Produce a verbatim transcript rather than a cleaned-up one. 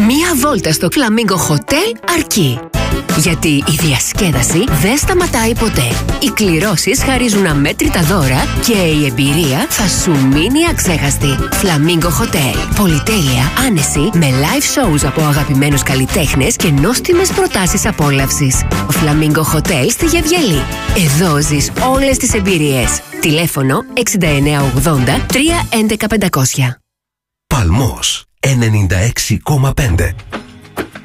Μία βόλτα στο Flamingo Hotel αρκεί. Γιατί η διασκέδαση δεν σταματάει ποτέ. Οι κληρώσεις χαρίζουν αμέτρητα δώρα και η εμπειρία θα σου μείνει αξέχαστη. Flamingo Hotel. Πολυτέλεια, άνεση, με live shows από αγαπημένους καλλιτέχνες και νόστιμες προτάσεις απόλαυσης. Flamingo Hotel στη Γευγελή. Εδώ ζεις όλες τις εμπειρίες. Τηλέφωνο έξι εννιά ογδόντα τρία έντεκα πεντακόσια. Παλμός ενενήντα έξι κόμμα πέντε.